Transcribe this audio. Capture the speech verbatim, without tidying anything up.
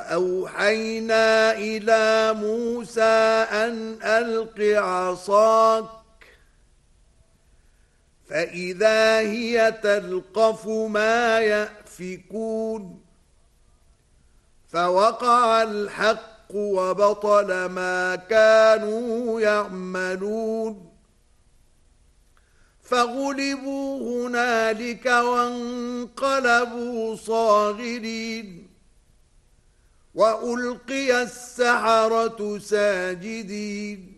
وأوحينا إلى موسى أن ألق عصاك فإذا هي تلقف ما يأفكون فوقع الحق وبطل ما كانوا يعملون فغلبوا هنالك وانقلبوا صاغرين وألقي السحرة ساجدين